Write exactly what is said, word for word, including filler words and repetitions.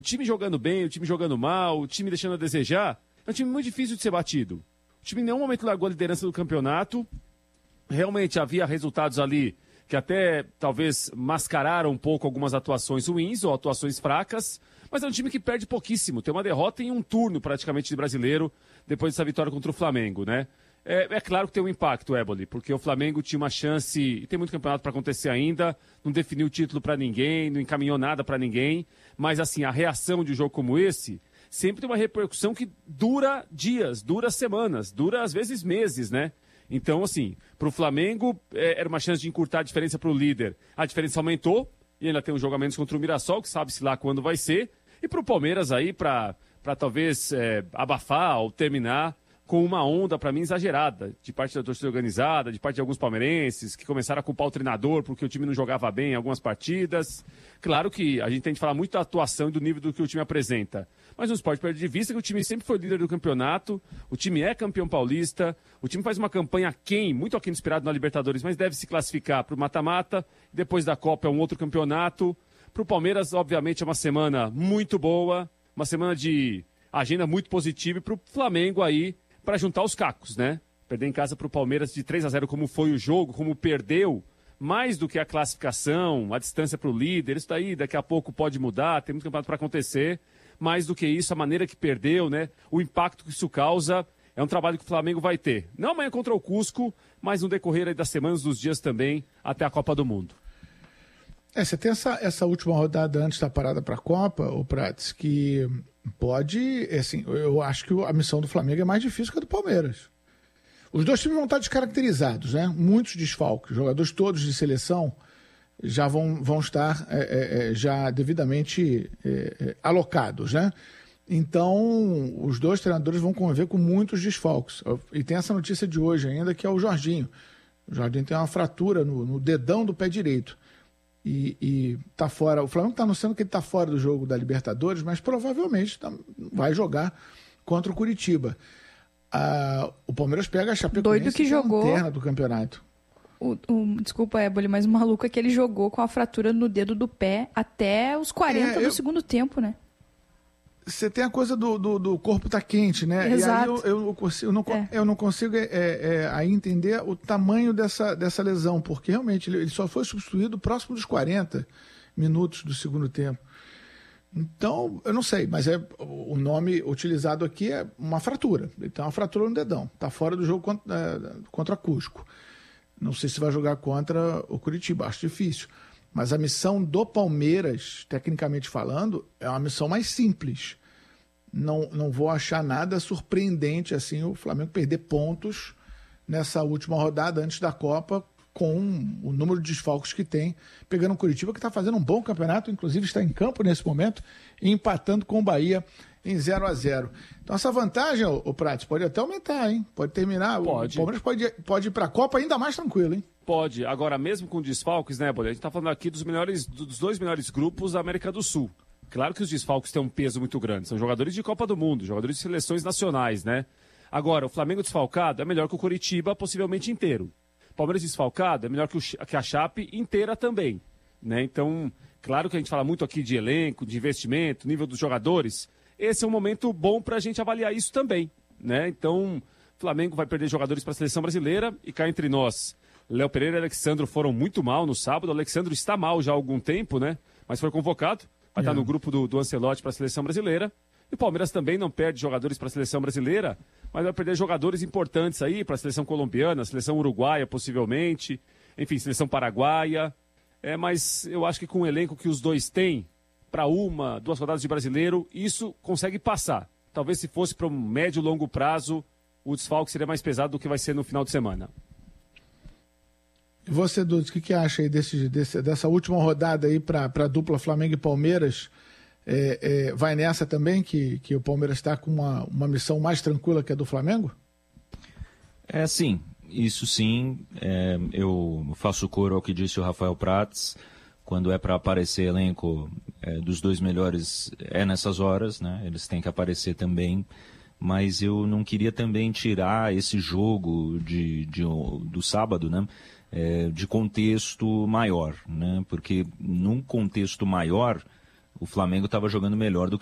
O time jogando bem, o time jogando mal, o time deixando a desejar, é um time muito difícil de ser batido. O time em nenhum momento largou a liderança do campeonato. Realmente havia resultados ali que até talvez mascararam um pouco algumas atuações ruins ou atuações fracas, mas é um time que perde pouquíssimo. Tem uma derrota em um turno praticamente de brasileiro depois dessa vitória contra o Flamengo, né? É, é claro que tem um impacto, Éboli, porque o Flamengo tinha uma chance, e tem muito campeonato para acontecer ainda, não definiu o título para ninguém, não encaminhou nada para ninguém, mas assim, a reação de um jogo como esse sempre tem uma repercussão que dura dias, dura semanas, dura às vezes meses, né? Então, assim, para o Flamengo é, era uma chance de encurtar a diferença para o líder. A diferença aumentou e ainda tem um jogo a menos contra o Mirassol, que sabe-se lá quando vai ser, e para o Palmeiras aí, para talvez é, abafar ou terminar com uma onda, para mim, exagerada, de parte da torcida organizada, de parte de alguns palmeirenses, que começaram a culpar o treinador porque o time não jogava bem em algumas partidas. Claro que a gente tem que falar muito da atuação e do nível do que o time apresenta, mas não se pode perder de vista que o time sempre foi líder do campeonato, o time é campeão paulista, o time faz uma campanha aquém, muito aquém do esperado na Libertadores, mas deve se classificar para o mata-mata, depois da Copa é um outro campeonato. Para o Palmeiras, obviamente, é uma semana muito boa, uma semana de agenda muito positiva, e para o Flamengo aí, para juntar os cacos, né? Perder em casa para o Palmeiras de três a zero, como foi o jogo, como perdeu, mais do que a classificação, a distância para o líder, isso daí daqui a pouco pode mudar, tem muito campeonato para acontecer, mais do que isso, a maneira que perdeu, né? O impacto que isso causa, é um trabalho que o Flamengo vai ter. Não amanhã contra o Cusco, mas no decorrer aí das semanas, dos dias também, até a Copa do Mundo. É, você tem essa, essa última rodada antes da parada para a Copa, o Prates, que pode, assim, eu acho que a missão do Flamengo é mais difícil que a do Palmeiras. Os dois times vão estar descaracterizados, né? Muitos desfalques, jogadores todos de seleção já vão, vão estar é, é, já devidamente é, é, alocados, né? Então, os dois treinadores vão conviver com muitos desfalques. E tem essa notícia de hoje ainda, que é o Jorginho. O Jorginho tem uma fratura no, no dedão do pé direito. E, e tá fora. O Flamengo está anunciando que ele está fora do jogo da Libertadores, mas provavelmente tá, vai jogar contra o Curitiba. Ah, o Palmeiras pega a Chapecoense, doido que jogou lanterna do campeonato. O, o, desculpa, Éboli, mas o maluco é que ele jogou com a fratura no dedo do pé até os quarenta é, eu... do segundo tempo, né? Você tem a coisa do, do, do corpo tá quente, né? Exato. E aí eu, eu, consigo, eu, não, é. eu não consigo é, é, aí entender o tamanho dessa, dessa lesão, porque realmente ele, ele só foi substituído próximo dos quarenta minutos do segundo tempo. Então, eu não sei, mas é, o nome utilizado aqui é uma fratura. Ele tem uma fratura no dedão, tá fora do jogo contra, é, contra Cusco. Não sei se vai jogar contra o Curitiba, acho difícil. Mas a missão do Palmeiras, tecnicamente falando, é uma missão mais simples. Não, não vou achar nada surpreendente assim o Flamengo perder pontos nessa última rodada antes da Copa, com o número de desfalques que tem, pegando o Curitiba, que está fazendo um bom campeonato, inclusive está em campo nesse momento, e empatando com o Bahia em zero a zero. Então essa vantagem, o Prates, pode até aumentar, hein? Pode terminar. Pode. O Palmeiras pode, pode ir para a Copa ainda mais tranquilo, hein? Pode. Agora, mesmo com desfalques, né, Bolê? A gente está falando aqui dos, melhores, dos dois melhores grupos da América do Sul. Claro que os desfalques têm um peso muito grande. São jogadores de Copa do Mundo, jogadores de seleções nacionais, né? Agora, o Flamengo desfalcado é melhor que o Curitiba, possivelmente inteiro. Palmeiras desfalcado é melhor que, o, que a Chape inteira também, né? Então, claro que a gente fala muito aqui de elenco, de investimento, nível dos jogadores. Esse é um momento bom para a gente avaliar isso também, né? Então, o Flamengo vai perder jogadores para a seleção brasileira e cá entre nós, Léo Pereira e Alexandro foram muito mal no sábado. O Alexandro está mal já há algum tempo, né? Mas foi convocado, vai é. estar no grupo do, do Ancelotti para a seleção brasileira. E o Palmeiras também não perde jogadores para a seleção brasileira, mas vai perder jogadores importantes aí para a seleção colombiana, seleção uruguaia possivelmente, enfim, seleção paraguaia. É, mas eu acho que com o elenco que os dois têm, para uma, duas rodadas de brasileiro, isso consegue passar. Talvez se fosse para um médio e longo prazo, o desfalque seria mais pesado do que vai ser no final de semana. E você, Dudes, o que, que acha aí desse, desse, dessa última rodada aí para a dupla Flamengo e Palmeiras? É, é, vai nessa também, que, que o Palmeiras está com uma, uma missão mais tranquila que a do Flamengo? É, sim. Isso sim. É, eu faço coro ao que disse o Rafael Prates. Quando é para aparecer elenco é, dos dois melhores, é nessas horas, né? Eles têm que aparecer também. Mas eu não queria também tirar esse jogo de, de, do sábado, né? É, de contexto maior, né? Porque num contexto maior, o Flamengo estava jogando melhor do